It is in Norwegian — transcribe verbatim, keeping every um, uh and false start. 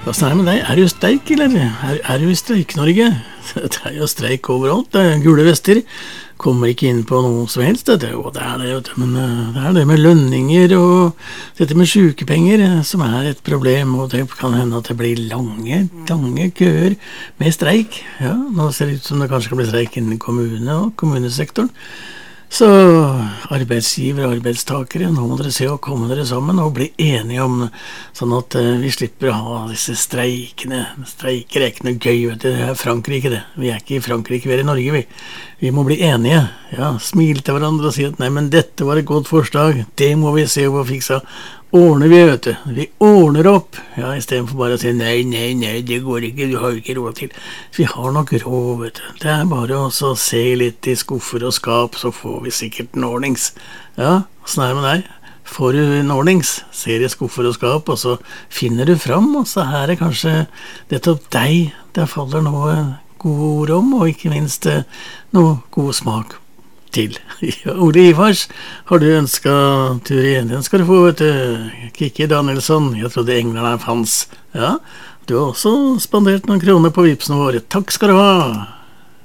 Hvordan er det med deg? Er du streik, eller? Er, er du i Streik-Norge? Det er jo streik overalt. Det er gule vester. Kommer ikke inn på noe som helst. Det er jo det er det, vet du. Men det er det med lønninger og dette med sykepenger som er et problem. Og det kan hende at det blir lange, lange køer med streik. Ja, nå ser det ut som det kanskje kan bli streik innen kommune og kommunesektoren. Så arbeidsgiver og arbeidstakere, nå må dere se å komme dere sammen og bli enige om, sånn at uh, vi slipper å ha disse streikene. Streiker er ikke noe gøy, vet du. Det er Frankrike det. Vi er ikke i Frankrike, vi er i Norge, vi. Vi må bli enige. Ja, smile til hverandre og si at nei, men dette var et godt forslag. Det må vi se og fikse. Ordner vi, vet du. Vi ordner opp. Ja, i stedet for bare å si nei, nei, nei, det går ikke, du har jo ikke råd til. Vi har nok råd, vet du. Det er bare å se litt i skuffer og skap, så får vi sikkert en ordnings. Ja, sånn er det med deg. Får du en ordnings, ser i skuffer og skap, og så finner du fram, og så er det kanskje dette opp deg. Der faller noe gode ord om, og ikke minst noe god smak til. Ja, Ole Ivars, har du ønsket tur igjen? Den skal du få, vet du. Kikki Danielsson, jeg trodde englerne fanns. Ja, du har også spandert noen kroner på vipsene våre. Takk skal du ha!